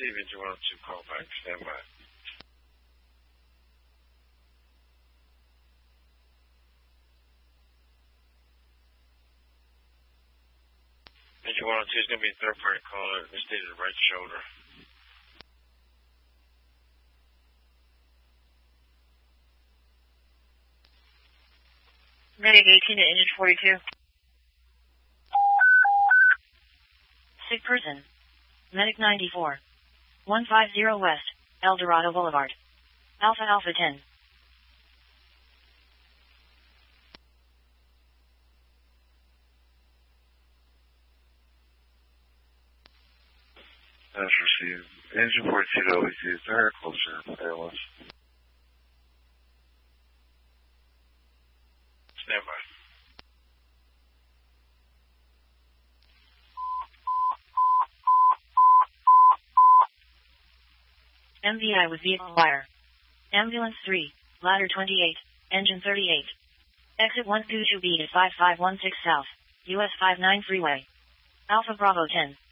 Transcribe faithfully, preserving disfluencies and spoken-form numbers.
receive engine one oh two call back. Stand by. Engine one oh two is going to be a third-party caller. This is the right shoulder. Medic eighteen to engine forty-two. Sick person. Medic ninety-four. one fifty West, El Dorado Boulevard. Alpha Alpha ten. That's received. Engine forty-two to O E C. Is there closer? A L S. Stand by. M V I with vehicle wire. Ambulance three, ladder twenty-eight, engine thirty-eight. Exit one two two B to five five one six South, U S fifty-nine Freeway. Alpha Bravo ten.